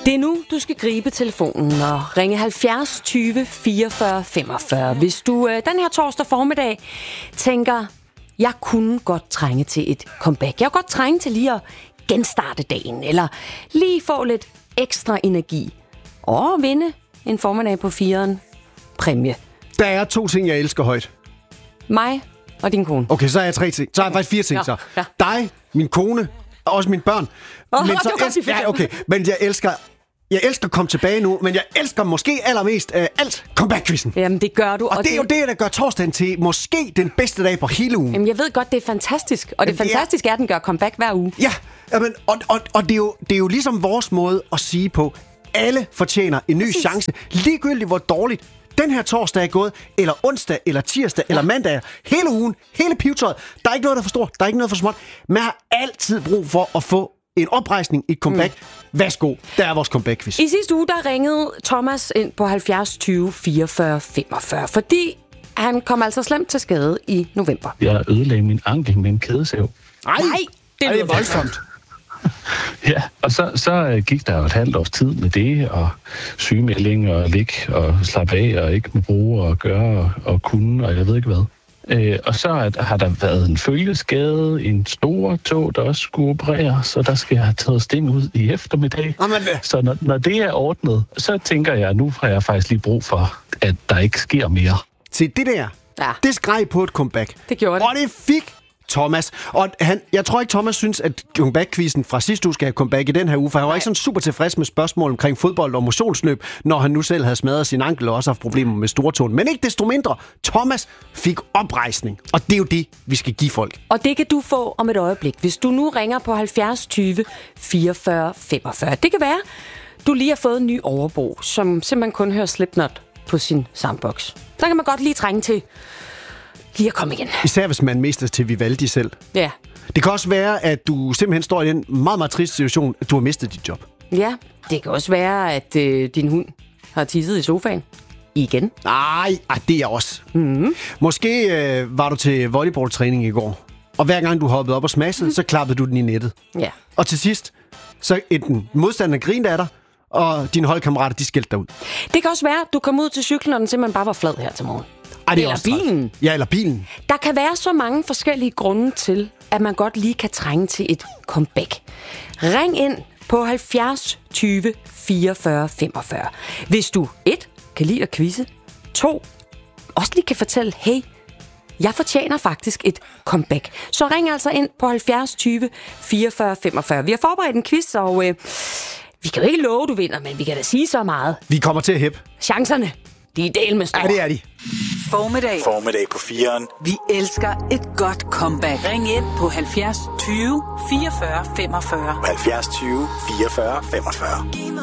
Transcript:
Det er nu, du skal gribe telefonen og ringe 70 20 44 45. Hvis du den her torsdag formiddag tænker, jeg kunne godt trænge til et comeback. Jeg kunne godt trænge til lige at genstarte dagen, eller lige få lidt ekstra energi og vinde en formiddag på 4'eren præmie. Der er 2 ting, jeg elsker højt. Mig og din kone. Okay, så er jeg 3 ting. Så er jeg faktisk 4 ting, så. Ja. Dig, min kone, og også mine børn. Men jeg elsker at komme tilbage nu, men jeg elsker måske allermest alt comeback-quizzen. Jamen, det gør du. Og det er jo det, der gør torsdagen til måske den bedste dag på hele ugen. Jamen, jeg ved godt, det er fantastisk. Og det fantastiske er, at den gør comeback hver uge. Ja, jamen, og det er jo ligesom vores måde at sige på, alle fortjener en ny chance, ligegyldigt hvor dårligt den her torsdag er gået, eller onsdag, eller tirsdag, eller mandag, hele ugen, hele pivetøjet. Der er ikke noget, der er for stort, der er ikke noget for småt. Man har altid brug for at få en oprejsning, et comeback. Værsgo, der er vores comeback-quiz. I sidste uge, der ringede Thomas ind på 70 20 44 45, fordi han kom altså slemt til skade i november. Jeg ødelagde min ankel med en kædesav. Nej, det er voldsomt. Ja, og så gik der jo et halvt års tid med det, og sygemelding, og ligge, og slappe af, og ikke med bruge, og gøre, og kunne, og jeg ved ikke hvad. Og så har der været en følgeskade, en stor tog, der også skulle opereres, så der skal jeg have taget sting ud i eftermiddag. Så når det er ordnet, så tænker jeg, nu har jeg faktisk lige brug for, at der ikke sker mere. Se, det der, det skreg på et comeback. Det gjorde det. Og det fik Thomas. Og jeg tror ikke, Thomas synes, at comeback-quizzen fra sidste uge skal have comeback i den her uge, for han var ikke sådan super tilfreds med spørgsmål omkring fodbold og motionsløb, når han nu selv havde smadret sin ankel og også haft problemer med stortåen. Men ikke desto mindre, Thomas fik oprejsning. Og det er jo det, vi skal give folk. Og det kan du få om et øjeblik, hvis du nu ringer på 70 20 44 45. Det kan være, du lige har fået en ny overbo, som simpelthen kun hører Slipknot på sin soundbox. Der kan man godt lige trænge til lige at komme igen. Især hvis man mister til Vivaldi selv. Ja. Det kan også være, at du simpelthen står i en meget, meget trist situation, at du har mistet dit job. Ja, det kan også være, at din hund har tisset i sofaen. Igen. Nej, det er også. Mm-hmm. Måske var du til volleyballtræning i går, og hver gang du hoppede op og smassede, så klappede du den i nettet. Ja. Og til sidst, så enten modstanderen grinede af dig, og dine holdkammerater, de skældte dig ud. Det kan også være, at du kom ud til cyklen, og den simpelthen bare var flad her til morgen. Eller bilen. Ja, eller bilen. Der kan være så mange forskellige grunde til, at man godt lige kan trænge til et comeback. Ring ind på 70 20 44 45. Hvis du 1. kan lide at quizze, 2. også lige kan fortælle, hey, jeg fortjener faktisk et comeback. Så ring altså ind på 70 20 44 45. Vi har forberedt en quiz, og vi kan jo ikke love, du vinder, men vi kan da sige så meget. Vi kommer til at hæppe. Chancerne, de er del med store. Ja, det er de. Formiddag på 4'eren. Vi elsker et godt comeback. Ring ind på 70 20 44 45. 70 20 44 45.